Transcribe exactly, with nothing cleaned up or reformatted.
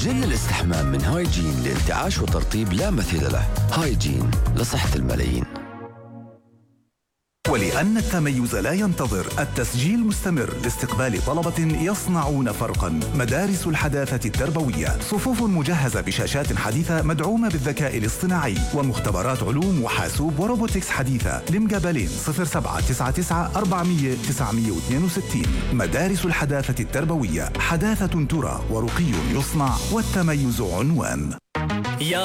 جل الاستحمام من هايجين لانتعاش وترطيب لا مثيل له. هايجين لصحة الملايين. ولأن التميز لا ينتظر، التسجيل مستمر لاستقبال طلبة يصنعون فرقا. مدارس الحداثة التربوية، صفوف مجهزة بشاشات حديثة مدعومة بالذكاء الاصطناعي، ومختبرات علوم وحاسوب وروبوتكس حديثة. لمقابلين صفر سبعة تسعة تسعة أربعمية تسعمية واثنين وستين. مدارس الحداثة التربوية، حداثة ترى ورقي يصنع، والتميز عنوان.